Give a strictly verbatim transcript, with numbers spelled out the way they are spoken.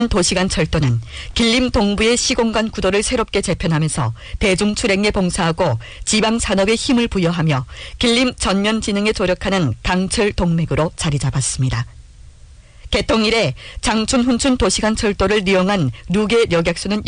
도시간철도는 길림 동부의 시공간 구도를 새롭게 재편하면서 대중 출행에 봉사하고 지방 산업에 힘을 부여하며 길림 전면 진흥에 조력하는 강철 동맥으로 자리 잡았습니다. 개통 이래 장춘, 훈춘 도시간철도를 이용한 누계 여객수는